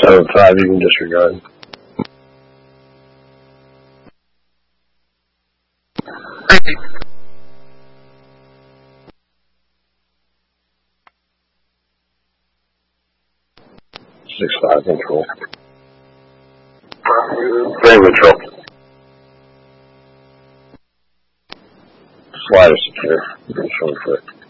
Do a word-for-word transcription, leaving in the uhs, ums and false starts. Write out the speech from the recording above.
seven five, you can disregard. Six five control. Frame control. Slider secure. Control foot.